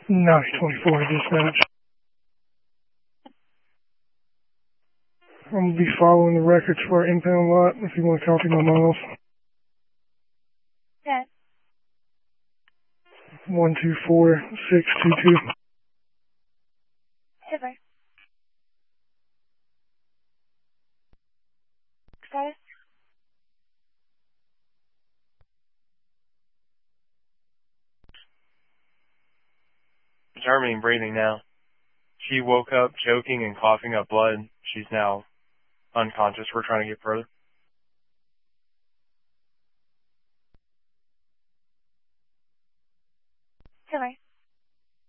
924 dispatch. I'm going to be following the records for our impound lot if you want to copy my miles. Okay. 124622. Over. Status? Determining breathing now. She woke up choking and coughing up blood. She's now unconscious. We're trying to get further.